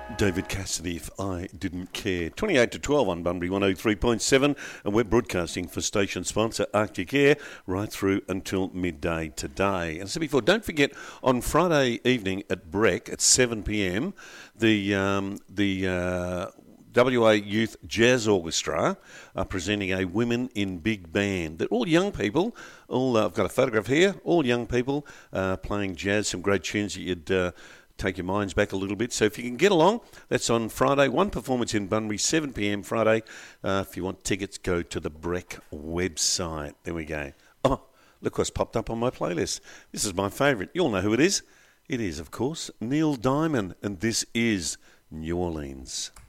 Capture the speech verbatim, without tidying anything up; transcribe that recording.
David Cassidy, If I Didn't Care. twenty-eight to twelve on Bunbury one oh three point seven, and we're broadcasting for station sponsor Arctic Air right through until midday today. And I said before, don't forget, on Friday evening at Breck at seven p.m, the um, the uh, W A Youth Jazz Orchestra are presenting a Women in Big Band. They're all young people. All uh, I've got a photograph here. All young people uh, playing jazz, some great tunes that you'd uh, take your minds back a little bit. So if you can get along, that's on Friday. One performance in Bunbury, seven p.m. Friday. Uh, if you want tickets, go to the Breck website. There we go. Oh, look what's popped up on my playlist. This is my favourite. You all know who it is. It is, of course, Neil Diamond, and this is New Orleans.